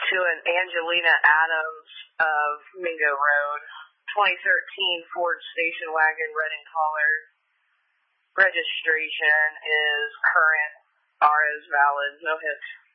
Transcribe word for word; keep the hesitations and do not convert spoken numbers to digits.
to an Angelina Adams of Mingo Road, twenty thirteen Ford station wagon, red in color. Registration is current, R is valid, no hits.